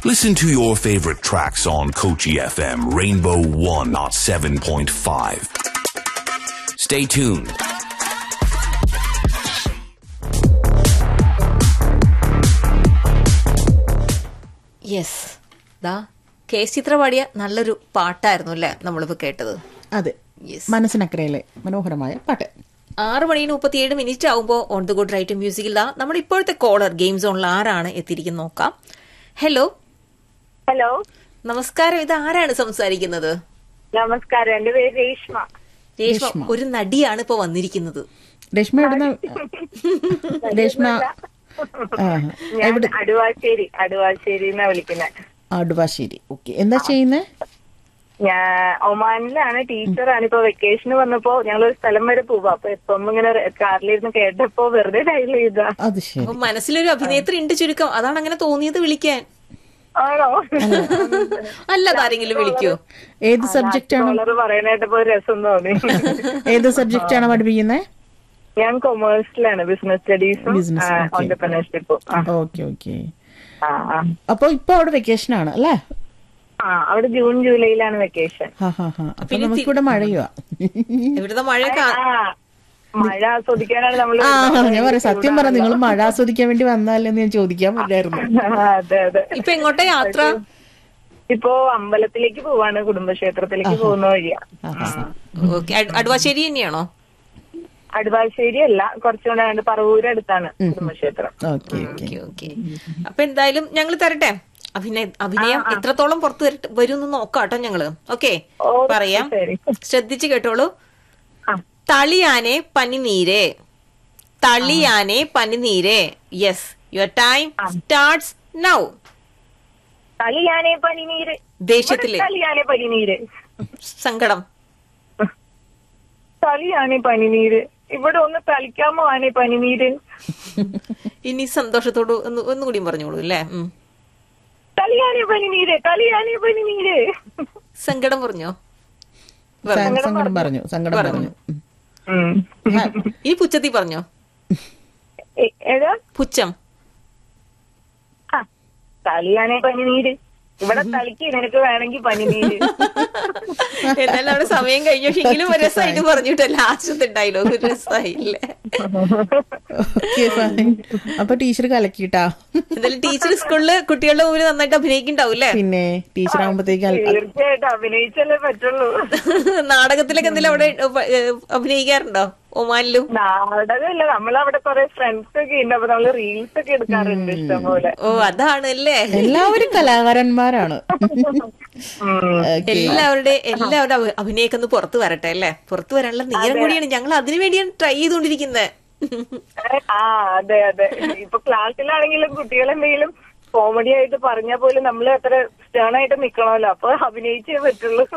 Listen to your favorite tracks on Kochi FM Rainbow 107.5. Stay tuned. Yes ദാ case ചിത്ര പാടിയ നല്ലൊരു പാട്ടായിരുന്നു അല്ലേ നമ്മളിപ്പോ കേട്ടത്. അതെ, മനസ്സിനക്കരയിലെ മനോഹരമായ പാട്ട്. 6:37 ആവുമ്പോൾ ഓൺ ദ ഗുഡ് റൈറ്റ് മ്യൂസിക്കിൽ നമ്മുടെ ഇപ്പോഴത്തെ കോളർ ഗെയിം സോണിൽ ആരാണ് എത്തിയിരിക്കുന്നത് നോക്കാം. ഹലോ ഹലോ, നമസ്കാരം. ഇത് ആരാണ് സംസാരിക്കുന്നത്? നമസ്കാരം, എന്റെ പേര് രേഷ്മ. രേഷ്മ ഒരു നടിയാണ് ഇപ്പൊ വന്നിരിക്കുന്നത്. രേഷ്മ രേഷ്മ അടുവാശ്ശേരി എന്നാ വിളിക്കുന്നത്. അടുവാശ്ശേരി. ഓക്കെ, എന്താ ചെയ്യുന്നേ? ഞാൻ ഒമാനിലാണ്, ടീച്ചറാണ്. ഇപ്പൊ വെക്കേഷന് വന്നപ്പോ ഞങ്ങളൊരു സ്ഥലം വരെ പോവാ. അപ്പൊ ഇപ്പം ഇങ്ങനെ കാറിലിരുന്ന് കേട്ടപ്പോ വെറുതെ ഡയൽ ചെയ്താ. അത് ശരി. മനസ്സിലൊരു അഭിനേത്രി ഉണ്ട് ചുരുക്കം, അതാണ് അങ്ങനെ തോന്നിയത് വിളിക്കാൻ. ആണോ? അല്ലാതാരെങ്കിലും വിളിക്കോ? ഏത് സബ്ജക്റ്റ് ആണ് പറയാനായിട്ടപ്പോ രസം തോന്നി. ഏത് സബ്ജക്റ്റ് ആണ് പഠിപ്പിക്കുന്നത്? ഞാൻ കൊമേഴ്സിലാണ്, ബിസിനസ് സ്റ്റഡീസും എന്റർപ്രണർഷിപ്പും. Okay okay. അപ്പൊ ഇപ്പൊ അവിടെ വെക്കേഷൻ ആണ് അല്ലേ? അവിടെ ജൂൺ ജൂലൈയിലാണ് വെക്കേഷൻ. അപ്പൊ നമുക്കിവിടെ മഴയുവാ. ഇവിടുത്തെ മഴ മഴ ആസ്വദിക്കാനാണ് നമ്മൾ. ഞാൻ പറയാം, സത്യം പറ, നിങ്ങൾ മഴ ആസ്വദിക്കാൻ വേണ്ടി വന്നാലെന്ന് ഞാൻ ചോദിക്കാൻ പറ്റായിരുന്നു. അതെ അതെ. ഇപ്പൊ എങ്ങോട്ടാ യാത്ര? ഇപ്പോ അമ്പലത്തിലേക്ക് പോവാണ്, കുടുംബക്ഷേത്രത്തിലേക്ക് പോകുന്ന വഴിയാ. അടുവാശ്ശേരി തന്നെയാണോ? അടുവാശ്ശേരി അല്ല, കുറച്ചുകൂടെ പറവൂര് അടുത്താണ് കുടുംബക്ഷേത്രം. അപ്പൊ എന്തായാലും ഞങ്ങൾ തരട്ടെ. അഭിനയം എത്രത്തോളം പുറത്തു വരും എന്ന് നോക്കാട്ടോ ഞങ്ങള്. ഓക്കെ, പറയാം, ശ്രദ്ധിച്ചു കേട്ടോളൂ. തളിയാനെ പനിനീരെ, തളിയാനെ പനിനീരെ. Yes, your time starts now. തളിയാനെ പനിനീര്. ദേഷ്യത്തില് തളിയാനെ പനിനീര്. സങ്കടം. തളിയാനെ പനിനീര്. ഇവിടെ ഒന്ന് തളിക്കാമോ ആനെ പനിനീര്? ഇനി സന്തോഷത്തോട് ഒന്നുകൂടി പറഞ്ഞോളൂ അല്ലേ. തളിയാനെ പനിനീര്, തളിയാനെ പനിനീര്. സങ്കടം പറഞ്ഞോ? സങ്കടം പറഞ്ഞു, സങ്കടം പറഞ്ഞു. ഈ പുച്ഛത്തി പറഞ്ഞോ? ഏതാ പുച്ഛം? തളിയാനെ പനിനീര്. ഇവിടെ തളിക്ക്, നിനക്ക് വേണമെങ്കിൽ പനിനീര്. എന്നാലും അവിടെ സമയം കഴിഞ്ഞു. എങ്കിലും ഒരു രസമായിട്ട് പറഞ്ഞിട്ട് ലാസ്റ്റത്തെ ഡയലോഗ് രസമായില്ലേ? അപ്പൊ ടീച്ചർ കലക്കിട്ടാ. എന്തായാലും ടീച്ചർ സ്കൂളില് കുട്ടികളുടെ മുമ്പിൽ നന്നായിട്ട് അഭിനയിക്കുന്നുണ്ടാവൂല്ലേ? പിന്നെ ടീച്ചർ ആകുമ്പോഴത്തേക്ക് തീർച്ചയായിട്ടും അഭിനയിച്ചല്ലേ പറ്റുള്ളൂ. നാടകത്തിലൊക്കെ എന്തെങ്കിലും അവിടെ അഭിനയിക്കാറുണ്ടോ ഒമാനിലും? നാടകമില്ല, നമ്മളവിടെ കൊറേ ഫ്രണ്ട്സ് ഒക്കെ ഉണ്ട്. അപ്പൊ നമ്മള് റീൽസ് ഒക്കെ എടുക്കാറുണ്ട് ഇഷ്ടംപോലെ. ഓ, അതാണ് അല്ലേ. എല്ലാവരും കലാകാരന്മാരാണ്. എല്ലാവരുടെ അഭിനയൊക്കെ ഒന്ന് പുറത്തു വരട്ടെ അല്ലേ? പുറത്തു വരാനുള്ള നേരം കൂടിയാണ് ഞങ്ങൾ അതിനു വേണ്ടിയാണ് ട്രൈ ചെയ്തുകൊണ്ടിരിക്കുന്നത്. അതെ അതെ. ഇപ്പൊ ക്ലാസ്സിലാണെങ്കിലും കുട്ടികളെന്തെങ്കിലും കോമഡി ആയിട്ട് പറഞ്ഞാൽ പോലും നമ്മൾ അത്ര സ്റ്റേൺ ആയിട്ട് നിക്കണമല്ലോ. അപ്പൊ അഭിനയിച്ചേ പറ്റുള്ളൂ.